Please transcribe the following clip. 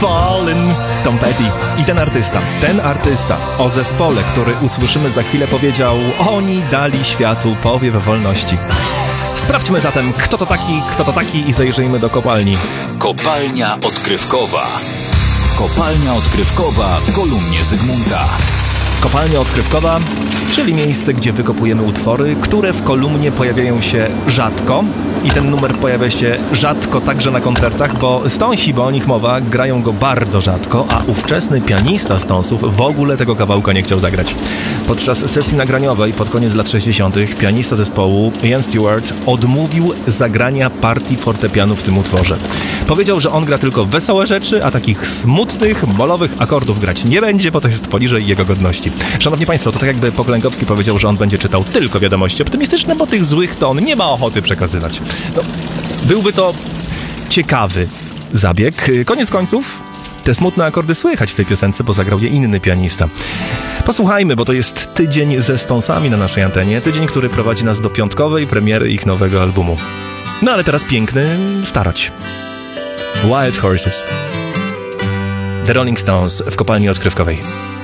Fallen, Tom Petty. I ten artysta o zespole, który usłyszymy za chwilę, powiedział: oni dali światu powiew wolności. Sprawdźmy zatem, kto to taki i zajrzyjmy do kopalni. Kopalnia odkrywkowa. Kopalnia odkrywkowa w kolumnie Zygmunta. Kopalnia odkrywkowa, czyli miejsce, gdzie wykopujemy utwory, które w kolumnie pojawiają się rzadko. I ten numer pojawia się rzadko także na koncertach, bo Stonesi, bo o nich mowa, grają go bardzo rzadko, a ówczesny pianista Stonesów w ogóle tego kawałka nie chciał zagrać. Podczas sesji nagraniowej pod koniec lat 60. pianista zespołu Ian Stewart odmówił zagrania partii fortepianu w tym utworze. Powiedział, że on gra tylko wesołe rzeczy, a takich smutnych, molowych akordów grać nie będzie, bo to jest poniżej jego godności. Szanowni Państwo, to tak jakby Poklękowski powiedział, że on będzie czytał tylko wiadomości optymistyczne, bo tych złych to on nie ma ochoty przekazywać. No, byłby to ciekawy zabieg. Koniec końców te smutne akordy słychać w tej piosence, bo zagrał je inny pianista. Posłuchajmy, bo to jest tydzień ze Stonesami na naszej antenie. Tydzień, który prowadzi nas do piątkowej premiery ich nowego albumu. No ale teraz piękny staroć. Wild Horses. The Rolling Stones w kopalni odkrywkowej.